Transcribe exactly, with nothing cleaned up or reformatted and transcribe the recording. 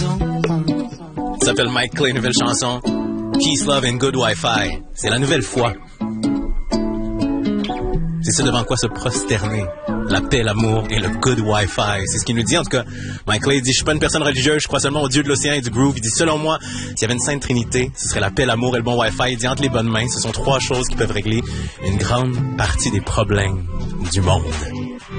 Ça s'appelle Mike Clay, nouvelle chanson. Peace, Love and Good Wi-Fi. C'est la nouvelle foi. C'est ça devant quoi se prosterner. La paix, l'amour et le good Wi-Fi. C'est ce qu'il nous dit, en tout cas. Mike Clay dit, je suis pas une personne religieuse, je crois seulement au Dieu de l'océan et du groove. Il dit, selon moi, s'il y avait une sainte trinité, ce serait la paix, l'amour et le bon Wi-Fi. Il dit, entre les bonnes mains, ce sont trois choses qui peuvent régler une grande partie des problèmes du monde.